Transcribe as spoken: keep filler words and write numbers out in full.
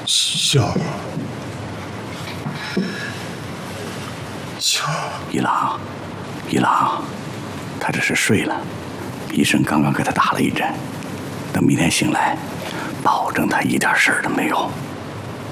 笑儿，笑儿， 一郎，一郎，他这是睡了，医生刚刚给他打了一针，等明天醒来，保证他一点事儿都没有。